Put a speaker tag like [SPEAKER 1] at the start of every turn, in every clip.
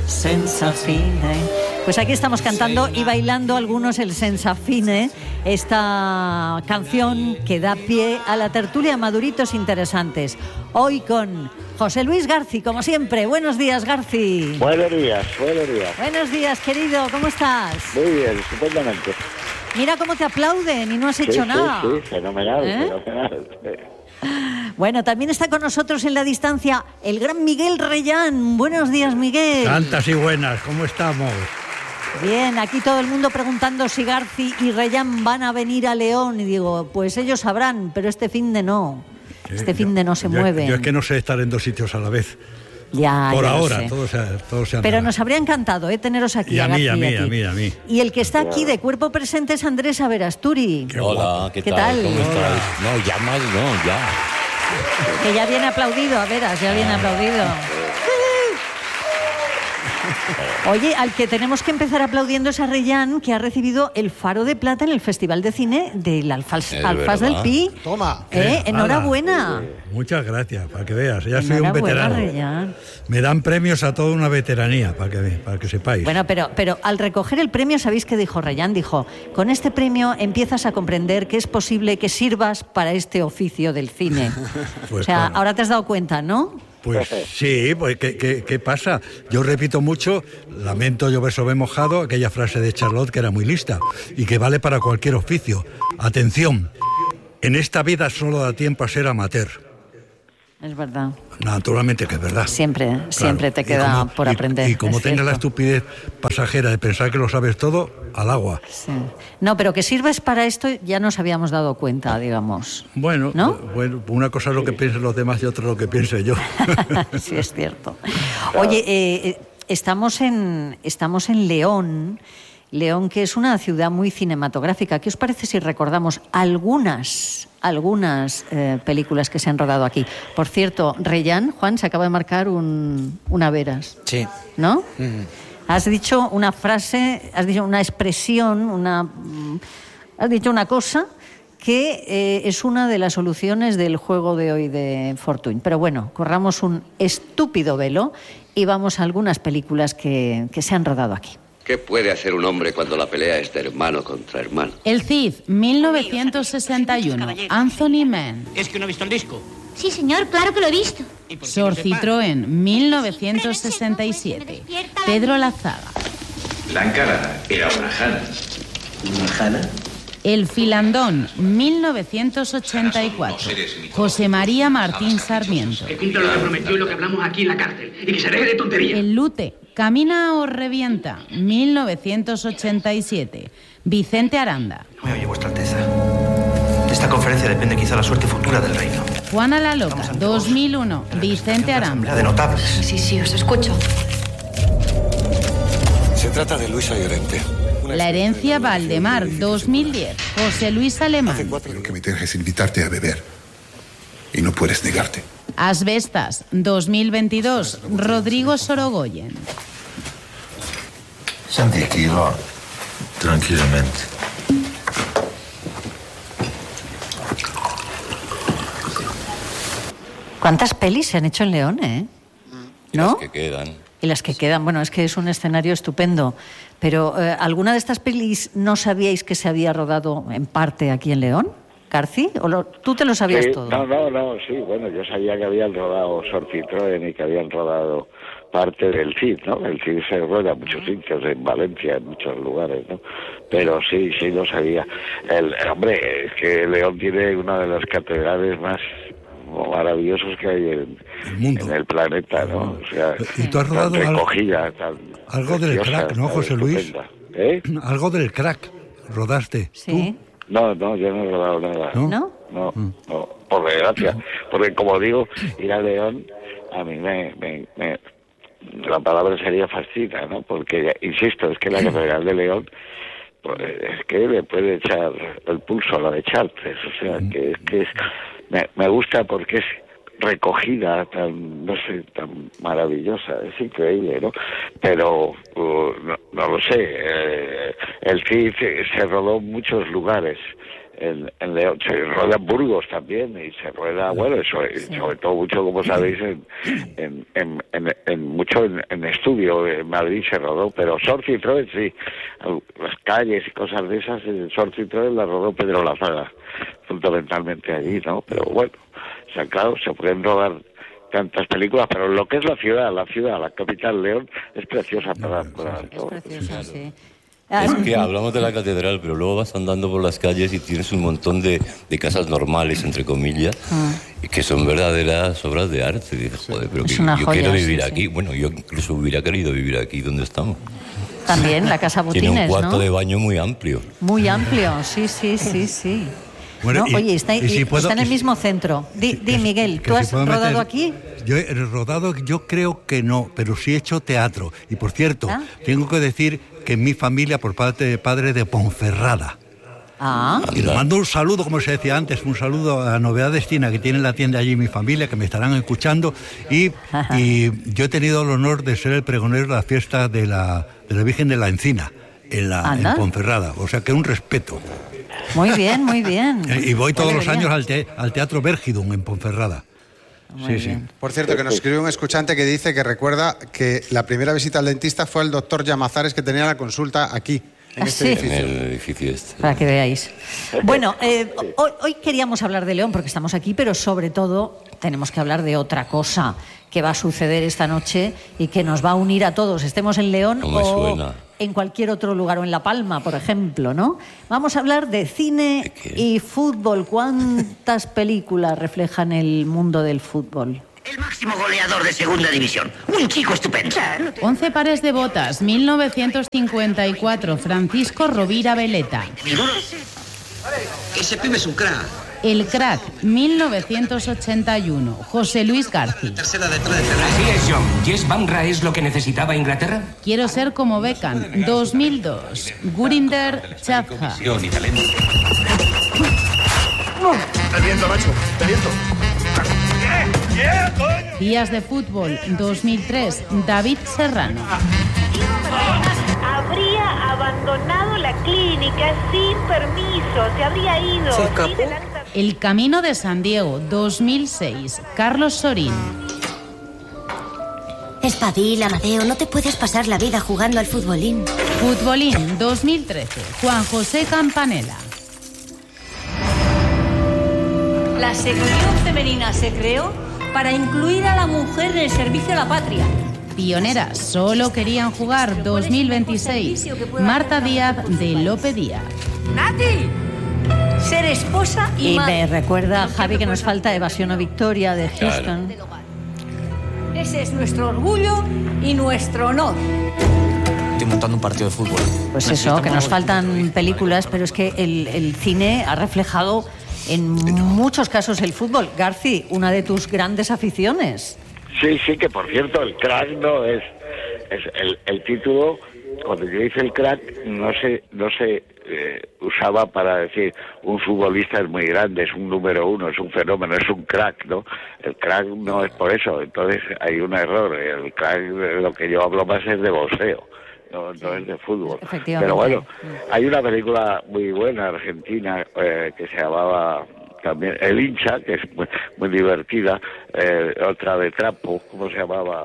[SPEAKER 1] senza fine. Pues aquí estamos cantando y bailando algunos el Senza Fine, esta canción que da pie a la tertulia Maduritos Interesantes. Hoy con José Luis Garci, como siempre. Buenos días, Garci.
[SPEAKER 2] Buenos días.
[SPEAKER 1] Buenos días, querido. ¿Cómo estás?
[SPEAKER 2] Muy bien, estupendamente.
[SPEAKER 1] Mira cómo te aplauden y no has hecho nada.
[SPEAKER 2] Sí, fenomenal.
[SPEAKER 1] Bueno, también está con nosotros en la distancia el gran Miguel Reyán. Buenos días, Miguel.
[SPEAKER 3] Santas y buenas, ¿cómo estamos?
[SPEAKER 1] Bien, aquí todo el mundo preguntando si Garci y Reyán van a venir a León. Y digo, pues ellos sabrán, pero este fin de no. Este fin de no se mueven.
[SPEAKER 3] Yo es que no sé estar en dos sitios a la vez.
[SPEAKER 1] Ya,
[SPEAKER 3] por
[SPEAKER 1] ya
[SPEAKER 3] ahora,
[SPEAKER 1] todo
[SPEAKER 3] se
[SPEAKER 1] pero nos habría encantado teneros aquí.
[SPEAKER 3] Y a mí.
[SPEAKER 1] Y el que está aquí de cuerpo presente es Andrés Averasturi.
[SPEAKER 4] Hola, ¿qué tal? ¿Cómo estáis? No, ya más no, ya.
[SPEAKER 1] Que ya viene aplaudido, a veras, ya viene aplaudido. Oye, al que tenemos que empezar aplaudiendo es a Reyán, que ha recibido el Faro de Plata en el Festival de Cine del Alfaz del Pi.
[SPEAKER 5] Toma.
[SPEAKER 1] Enhorabuena.
[SPEAKER 3] Muchas gracias, para que veas. Ya soy un veterano.
[SPEAKER 1] Reyán.
[SPEAKER 3] Me dan premios a toda una veteranía, para que sepáis.
[SPEAKER 1] Bueno, pero al recoger el premio, ¿sabéis qué dijo Reyán? Dijo, con este premio empiezas a comprender que es posible que sirvas para este oficio del cine.
[SPEAKER 3] Pues
[SPEAKER 1] o sea,
[SPEAKER 3] claro.
[SPEAKER 1] Ahora te has dado cuenta, ¿no?
[SPEAKER 3] Pues sí, pues ¿qué pasa? Yo repito mucho, lamento llover sobre mojado, aquella frase de Charlotte que era muy lista y que vale para cualquier oficio. Atención, en esta vida solo da tiempo a ser amateur.
[SPEAKER 1] Es verdad.
[SPEAKER 3] Naturalmente que es verdad.
[SPEAKER 1] Siempre te queda por aprender.
[SPEAKER 3] Y como tengas la estupidez pasajera de pensar que lo sabes todo, al agua.
[SPEAKER 1] Sí. No, pero que sirves para esto ya nos habíamos dado cuenta, digamos.
[SPEAKER 3] Bueno,
[SPEAKER 1] ¿no?
[SPEAKER 3] Una cosa es lo que piensen los demás y otra lo que piense yo.
[SPEAKER 1] Sí, es cierto. Oye, estamos en León. León, que es una ciudad muy cinematográfica. ¿Qué os parece si recordamos algunas películas que se han rodado aquí? Por cierto, Reyán, Juan, se acaba de marcar una veras.
[SPEAKER 4] Sí.
[SPEAKER 1] ¿No? Has dicho una frase, has dicho una expresión, has dicho una cosa que es una de las soluciones del juego de hoy de Fortuny. Pero bueno, corramos un estúpido velo y vamos a algunas películas que se han rodado aquí.
[SPEAKER 6] ¿Qué puede hacer un hombre cuando la pelea es de hermano contra hermano?
[SPEAKER 7] El Cid, 1961, Anthony Mann.
[SPEAKER 8] ¿Es que no ha visto el disco?
[SPEAKER 9] Sí, señor, claro que lo he visto.
[SPEAKER 7] Sor Citroën, 1967, Pedro Lazaga.
[SPEAKER 10] La encarada era una jana.
[SPEAKER 8] ¿Una jana?
[SPEAKER 7] El Filandón, 1984, José María Martín Sarmiento.
[SPEAKER 8] Que cumpla lo que prometió y lo que hablamos aquí en la cárcel. Y que se deje de tonterías.
[SPEAKER 7] El Lute, Camina o revienta, 1987, Vicente Aranda.
[SPEAKER 11] No me oye, Vuestra Alteza. De esta conferencia depende quizá la suerte futura del reino.
[SPEAKER 7] Juana la Loca, 2001, Vicente Aranda.
[SPEAKER 11] De notables.
[SPEAKER 9] Sí, os escucho.
[SPEAKER 10] Se trata de Luisa Llorente.
[SPEAKER 7] La herencia Valdemar, 2010, José Luis Alemán.
[SPEAKER 10] Lo que me tienes es invitarte a beber. Y no puedes negarte.
[SPEAKER 7] Asbestas, 2022, Rodrigo Sorogoyen.
[SPEAKER 10] Tranquilo. Tranquilamente.
[SPEAKER 1] ¿Cuántas pelis se han hecho en León, ¿no?
[SPEAKER 4] Las que quedan.
[SPEAKER 1] Y las que quedan, bueno, es que es un escenario estupendo. Pero, ¿alguna de estas pelis no sabíais que se había rodado en parte aquí en León, Garci? ¿O tú te lo sabías
[SPEAKER 2] sí,
[SPEAKER 1] todo?
[SPEAKER 2] No, sí, bueno, yo sabía que habían rodado Sor Citroën y que habían rodado parte del Cid, ¿no? El Cid se rueda en muchos sitios, en Valencia, en muchos lugares, ¿no? Pero sí lo sabía. Hombre, es que León tiene una de las catedrales más maravillosos que hay en el planeta, ¿no? O sea,
[SPEAKER 3] ¿y tú has rodado
[SPEAKER 2] recogida,
[SPEAKER 3] algo del crack, no, José Luis? Algo del crack rodaste.
[SPEAKER 1] Sí.
[SPEAKER 3] ¿Tú?
[SPEAKER 2] No, yo no he rodado nada.
[SPEAKER 1] ¿No?
[SPEAKER 2] No, por desgracia. Porque como digo, ir a León a mí la palabra sería fascina, ¿no? Porque, insisto, es que la Catedral de León pues, es que le puede echar el pulso a la de Chartres, o sea, que me gusta porque es recogida tan maravillosa, es increíble, ¿no? Pero no lo sé, el Cid se rodó en muchos lugares, en León. Se rueda en Burgos también, y se rueda, bueno, sobre todo mucho, como sabéis, mucho en estudio. En Madrid se rodó, pero Sor Citroën sí, las calles y cosas de esas, Sor Citroën la rodó Pedro Lazaga, fundamentalmente allí, ¿no? Pero bueno, claro, se pueden rodar tantas películas, pero lo que es la ciudad, la capital León, es preciosa para todo.
[SPEAKER 1] Es preciosa, sí.
[SPEAKER 4] Es que hablamos de la catedral, pero luego vas andando por las calles y tienes un montón de casas normales, entre comillas, que son verdaderas obras de arte. Y dices, joder, pero yo quiero vivir aquí. Bueno, yo incluso hubiera querido vivir aquí donde estamos.
[SPEAKER 1] También la Casa Botines,
[SPEAKER 4] tiene un cuarto
[SPEAKER 1] ¿no?
[SPEAKER 4] de baño muy amplio.
[SPEAKER 1] Muy amplio, sí. Bueno, ¿no? Oye, está en el mismo centro. Di Miguel, ¿tú has rodado aquí?
[SPEAKER 3] Yo he rodado, yo creo que no, pero sí he hecho teatro. Y por cierto, tengo que decir que mi familia, por parte de padre, de Ponferrada. Y le mando un saludo, como se decía antes, un saludo a Novedad Destina, que tiene la tienda allí mi familia, que me estarán escuchando. Y yo he tenido el honor de ser el pregonero de la fiesta de la Virgen de la Encina, en Ponferrada. O sea que un respeto.
[SPEAKER 1] Muy bien, muy bien.
[SPEAKER 3] Y voy todos los años al Teatro Vergidum en Ponferrada. Sí.
[SPEAKER 5] Por cierto, que nos escribe un escuchante que dice que recuerda que la primera visita al dentista fue el doctor Llamazares, que tenía la consulta aquí, en este edificio.
[SPEAKER 4] En el edificio este.
[SPEAKER 1] Para que veáis. Bueno, hoy queríamos hablar de León porque estamos aquí, pero sobre todo tenemos que hablar de otra cosa que va a suceder esta noche y que nos va a unir a todos, estemos en León o en cualquier otro lugar, o en La Palma, por ejemplo, ¿no? Vamos a hablar de cine y fútbol. ¿Cuántas películas reflejan el mundo del fútbol?
[SPEAKER 12] El máximo goleador de segunda división. Un chico estupendo.
[SPEAKER 7] 11 pares de botas, 1954, Francisco Rovira Veleta.
[SPEAKER 12] Ese pibe es un crack.
[SPEAKER 7] El Crack, 1981, José Luis García.
[SPEAKER 12] Tercera detrás de Ferrer. Así es, John. ¿Jess Bamra es lo que necesitaba Inglaterra?
[SPEAKER 7] Quiero ser como Beckham, 2002, Gurinder Chafha.
[SPEAKER 12] Y talento.
[SPEAKER 13] El viento, macho, el viento.
[SPEAKER 7] Días de fútbol, 2003, David Serrano.
[SPEAKER 14] Habría abandonado la clínica sin permiso, se habría ido.
[SPEAKER 7] ¿Se escapó? El Camino de San Diego, 2006, Carlos Sorín.
[SPEAKER 15] Espabila, Amadeo, no te puedes pasar la vida jugando al futbolín.
[SPEAKER 7] Futbolín, 2013, Juan José Campanella.
[SPEAKER 16] La sección femenina se creó para incluir a la mujer en el servicio a la patria.
[SPEAKER 7] Pioneras, solo querían jugar, 2026, Marta Díaz de Lope Díaz.
[SPEAKER 16] ¡Nati! Ser esposa y
[SPEAKER 1] me recuerda, Javi, que nos falta Evasión o Victoria de Houston.
[SPEAKER 16] Claro. Ese es nuestro orgullo y nuestro honor.
[SPEAKER 11] Estoy montando un partido de fútbol.
[SPEAKER 1] Pues eso, que nos faltan películas, pero es que el cine ha reflejado en muchos casos el fútbol. Garci, una de tus grandes aficiones.
[SPEAKER 2] Sí, que por cierto, el crack no es el título. Cuando yo hice el crack, no se usaba para decir un futbolista es muy grande, es un número uno, es un fenómeno, es un crack, ¿no? El crack no es por eso, entonces hay un error. El crack, lo que yo hablo más es de boxeo, no es de fútbol. Pero bueno, hay una película muy buena argentina que se llamaba también El hincha, que es muy divertida, otra de trapo, ¿cómo se llamaba?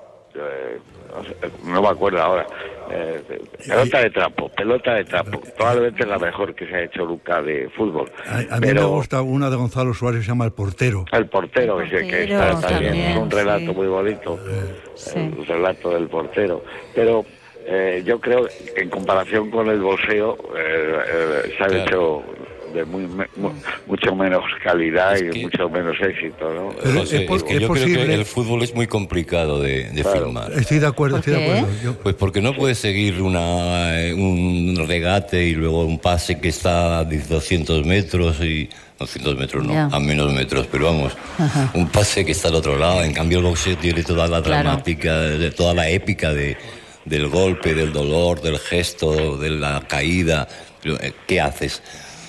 [SPEAKER 2] No me acuerdo ahora. Pelota de trapo, probablemente es la mejor que se ha hecho nunca de fútbol.
[SPEAKER 3] A mí me gusta una de Gonzalo Suárez, se llama El portero.
[SPEAKER 2] El portero, que está también, es un relato muy bonito, el relato del portero. Pero yo creo, en comparación con el boxeo, se han hecho de mucho menos calidad y mucho menos éxito, ¿no?
[SPEAKER 4] José, yo creo que el fútbol es muy complicado de filmar.
[SPEAKER 3] Estoy de acuerdo.
[SPEAKER 4] Pues porque no puedes seguir un regate y luego un pase que está a 200 metros y... 200 metros no, a menos metros, pero vamos, un pase que está al otro lado. En cambio el boxeo tiene toda la dramática, toda la épica del golpe, del dolor, del gesto, de la caída. ¿Qué haces?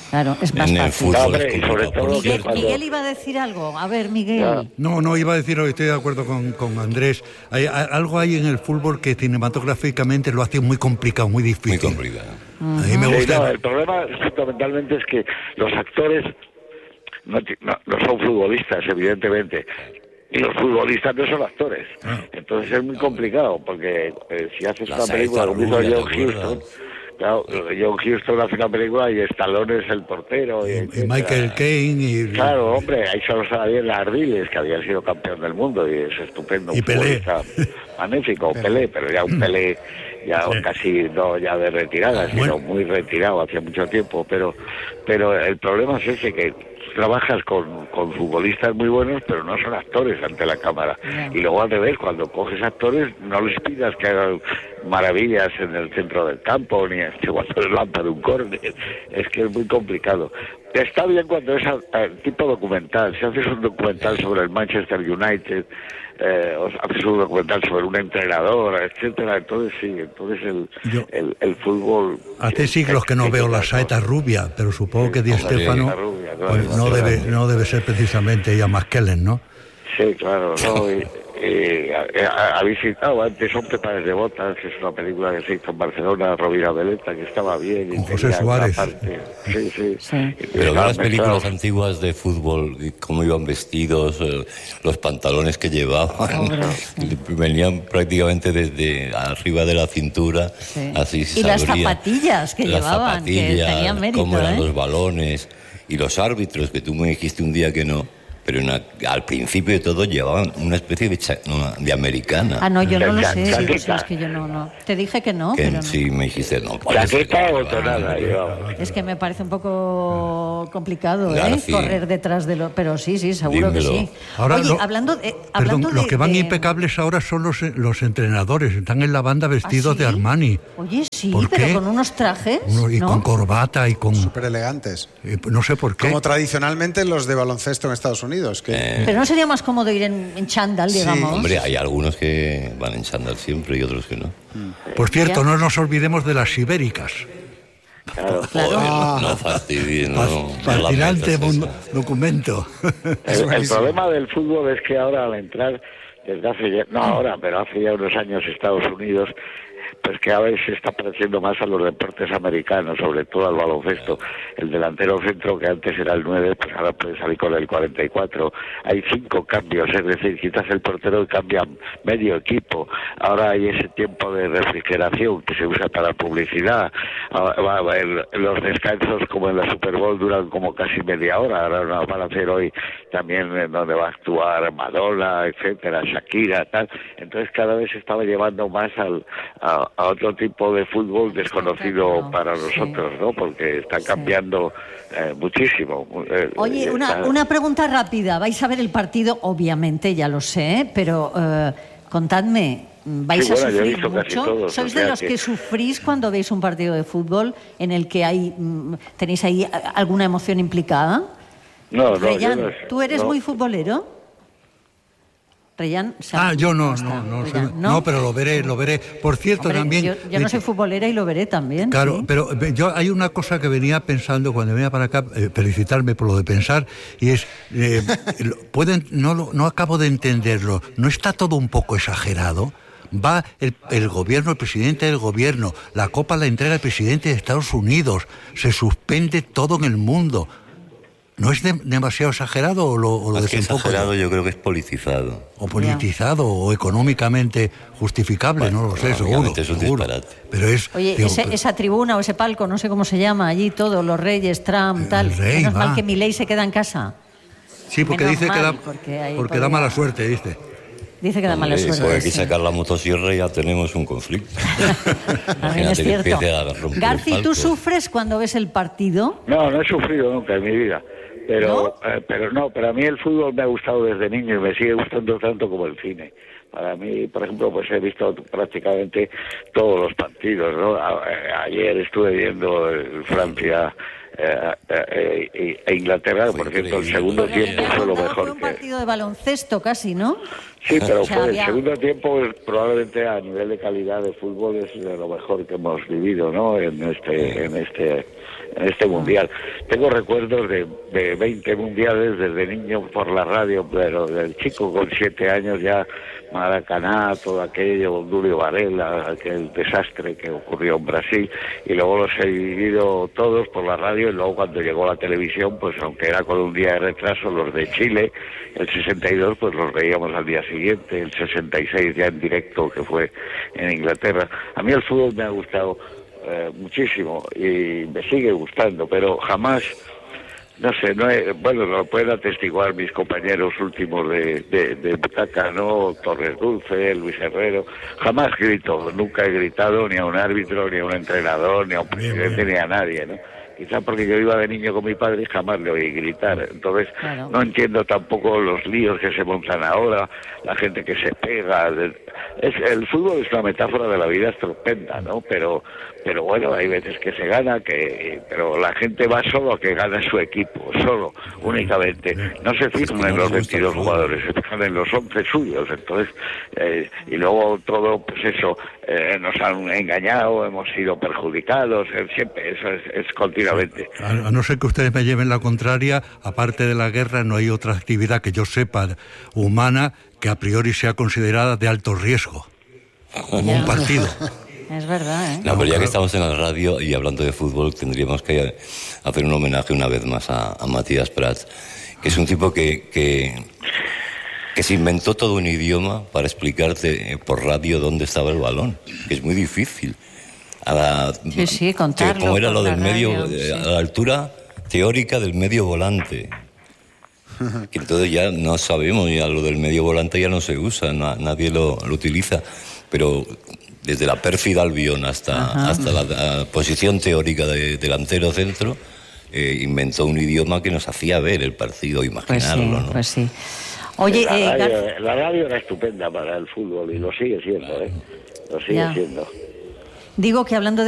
[SPEAKER 1] Claro, es más fácil.
[SPEAKER 2] Y sobre todo
[SPEAKER 1] Miguel iba a decir algo. A ver, Miguel.
[SPEAKER 3] No, iba a decir, estoy de acuerdo con Andrés. Algo hay en el fútbol que cinematográficamente lo hace muy complicado, muy difícil. Muy
[SPEAKER 4] complicado.
[SPEAKER 3] A mí me gusta.
[SPEAKER 2] El problema fundamentalmente es que los actores no son futbolistas, evidentemente. Y los futbolistas no son actores. Entonces es muy complicado, porque si haces una película como hizo John Huston... Claro, John Huston hace una película y Stallone es el portero. Y
[SPEAKER 3] Michael Caine.
[SPEAKER 2] Claro, hombre, ahí solo sabía la Ardiles, que había sido campeón del mundo y es estupendo.
[SPEAKER 3] Y Pelé.
[SPEAKER 2] Magnífico, Pelé, pero ya un Pelé ya casi no ya de retirada, sino muy retirado, hacía mucho tiempo. Pero el problema es ese, que trabajas con futbolistas muy buenos, pero no son actores ante la cámara. Y luego al revés, cuando coges actores, no les pidas que hagan maravillas en el centro del campo, ni cuando les lanzan un córner. Es que es muy complicado. Está bien cuando es tipo documental. Si haces un documental sobre el Manchester United, o haces un documental sobre un entrenador, etcétera, entonces sí, el fútbol...
[SPEAKER 3] Hace siglos que no veo la saeta rubia, pero supongo que Di Stéfano pues no debe ser precisamente Ian McKellen, ¿no?
[SPEAKER 2] Sí, claro, no, ha visitado antes Hombre Pares de Botas, que es una película que se hizo en Barcelona, Rovira Veleta, que estaba bien.
[SPEAKER 3] Con José Suárez.
[SPEAKER 2] Sí.
[SPEAKER 4] Pero las películas antiguas de fútbol, cómo iban vestidos, los pantalones que llevaban, venían prácticamente desde arriba de la cintura, así se
[SPEAKER 1] y las zapatillas que llevaban, que tenían mérito,
[SPEAKER 4] cómo eran los balones, y los árbitros, que tú me dijiste un día que no. Pero al principio de todo llevaban una especie de americana.
[SPEAKER 1] No, yo no lo sé. Es que yo no. Te dije que no, pero no.
[SPEAKER 4] Sí, me dijiste no.
[SPEAKER 2] Chaqueta o tonada.
[SPEAKER 1] Es que me parece un poco complicado, correr detrás de lo... Pero sí, seguro que sí.
[SPEAKER 3] Ahora,
[SPEAKER 1] oye, hablando de...
[SPEAKER 3] Los que van impecables ahora son los entrenadores. Están en la banda vestidos de Armani.
[SPEAKER 1] Oye, sí, pero con unos trajes,
[SPEAKER 3] con corbata y con...
[SPEAKER 5] Súper elegantes.
[SPEAKER 3] No sé por qué.
[SPEAKER 5] Como tradicionalmente los de baloncesto en Estados Unidos.
[SPEAKER 1] Pero no sería más cómodo ir en chándal, digamos.
[SPEAKER 4] Hombre, hay algunos que van en chándal siempre y otros que no.
[SPEAKER 3] Por cierto, no nos olvidemos de las ibéricas.
[SPEAKER 2] Claro.
[SPEAKER 4] No fastidies,
[SPEAKER 3] fascinante documento.
[SPEAKER 2] El problema del fútbol es que ahora al entrar, desde hace ya unos años Estados Unidos, pues que a veces se está pareciendo más a los deportes americanos, sobre todo al baloncesto. El delantero centro, que antes era el 9, pues ahora puede salir con el 44. Hay 5 cambios, es decir, quitas el portero y cambia medio equipo. Ahora hay ese tiempo de refrigeración que se usa para publicidad. Los descansos, como en la Super Bowl, duran como casi media hora. Ahora nos van a hacer hoy también donde va a actuar Madonna, etcétera, Shakira, tal. Entonces cada vez se estaba llevando más a otro tipo de fútbol desconocido para nosotros, ¿no? Porque está cambiando muchísimo.
[SPEAKER 1] Oye, una pregunta rápida. ¿Vais a ver el partido? Obviamente, ya lo sé, pero contadme, ¿vais a sufrir mucho?
[SPEAKER 2] Todos,
[SPEAKER 1] ¿Sois de los que sufrís cuando veis un partido de fútbol en el que tenéis ahí alguna emoción implicada?
[SPEAKER 2] No,
[SPEAKER 1] Reyán, ¿tú eres muy futbolero? Reyán,
[SPEAKER 3] yo no, pero lo veré. Por cierto, también...
[SPEAKER 1] Yo no soy futbolera y lo veré también.
[SPEAKER 3] Claro,
[SPEAKER 1] ¿sí?
[SPEAKER 3] Pero hay una cosa que venía pensando cuando venía para acá, felicitarme por lo de pensar, y es, no acabo de entenderlo, ¿no está todo un poco exagerado? Va el gobierno, el presidente del gobierno, la copa la entrega el presidente de Estados Unidos, se suspende todo en el mundo. ¿No es demasiado exagerado o lo desenfoco?
[SPEAKER 4] Exagerado, yo creo que es politizado.
[SPEAKER 3] O politizado, o económicamente justificable, no lo sé, seguro.
[SPEAKER 4] Es un disparate.
[SPEAKER 3] Pero
[SPEAKER 1] Oye, esa tribuna o ese palco, no sé cómo se llama, allí todo, los reyes, Trump, tal. Menos mal que Milei se queda en casa.
[SPEAKER 3] Sí, porque dice que da mala suerte, ¿viste?
[SPEAKER 1] Dice que da mala suerte.
[SPEAKER 4] Hay que sacar la motosierra y ya tenemos un conflicto.
[SPEAKER 1] Es cierto. Garci, ¿tú sufres cuando ves el partido?
[SPEAKER 2] No he sufrido nunca en mi vida. Pero a mí el fútbol me ha gustado desde niño y me sigue gustando tanto como el cine. Para mí, por ejemplo, pues he visto prácticamente todos los partidos, ¿no? Ayer estuve viendo Francia e Inglaterra, por cierto, el segundo tiempo fue lo mejor.
[SPEAKER 1] Fue un partido de baloncesto casi, ¿no?
[SPEAKER 2] Sí, pero
[SPEAKER 1] O sea,
[SPEAKER 2] el segundo tiempo probablemente a nivel de calidad de fútbol es de lo mejor que hemos vivido, ¿no? En este mundial. Tengo recuerdos de 20 mundiales desde niño por la radio, pero del chico con 7 años ya Maracaná, todo aquello, Julio Varela, aquel desastre que ocurrió en Brasil, y luego los he vivido todos por la radio, y luego cuando llegó la televisión, pues aunque era con un día de retraso, los de Chile, el 62, pues los veíamos al día siguiente, el 66 ya en directo, que fue en Inglaterra. A mí el fútbol me ha gustado muchísimo y me sigue gustando, pero jamás, no sé, bueno, lo pueden atestiguar mis compañeros últimos de butaca, ¿no? Torres Dulce, Luis Herrero, jamás grito, nunca he gritado ni a un árbitro, ni a un entrenador, ni a un presidente, ni a nadie, ¿no? Quizá porque yo iba de niño con mi padre y jamás le oí gritar. Entonces, no entiendo tampoco los líos que se montan ahora, la gente que se pega. El fútbol es una metáfora de la vida estupenda, ¿no? Pero bueno, hay veces que se gana, pero la gente va solo a que gane su equipo, solo, únicamente. No se fijan en los 22 jugadores, se fijan en los 11 suyos. Entonces, y luego todo, pues eso, nos han engañado, hemos sido perjudicados, siempre, eso es continuamente.
[SPEAKER 3] A no ser que ustedes me lleven la contraria, aparte de la guerra no hay otra actividad que yo sepa humana que a priori sea considerada de alto riesgo, como un partido.
[SPEAKER 1] Es verdad, ¿eh?
[SPEAKER 4] No, pero ya que estamos en la radio y hablando de fútbol, tendríamos que hacer un homenaje una vez más a Matías Prats, que es un tipo que se inventó todo un idioma para explicarte por radio dónde estaba el balón, que es muy difícil.
[SPEAKER 1] Sí, contarlo.
[SPEAKER 4] Como era lo del medio, a la altura teórica del medio volante. Que entonces ya no sabemos, ya lo del medio volante ya no se usa, nadie lo utiliza, pero desde la pérfida Albión hasta la posición teórica de delantero centro, inventó un idioma que nos hacía ver el partido, imaginarlo, ¿no?
[SPEAKER 1] Pues sí. Oye,
[SPEAKER 2] la radio era estupenda para el fútbol y lo sigue siendo, ¿eh? Lo sigue siendo.
[SPEAKER 1] Digo que hablando de